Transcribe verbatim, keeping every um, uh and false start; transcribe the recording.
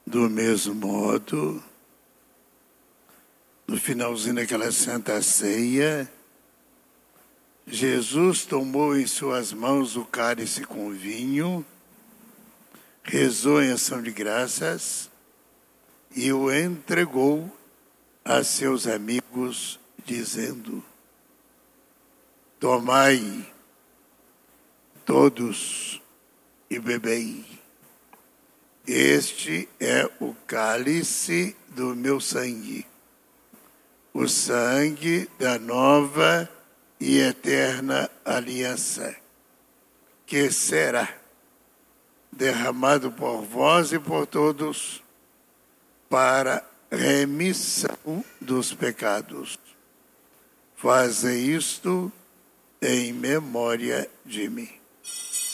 Do mesmo modo, no finalzinho daquela Santa Ceia, Jesus tomou em suas mãos o cálice com vinho, rezou em ação de graças e o entregou a seus amigos, dizendo: tomai todos e bebei. Este é o cálice do meu sangue, o sangue da nova e eterna aliança, que será derramado por vós e por todos para remissão dos pecados. Fazei isto em memória de mim.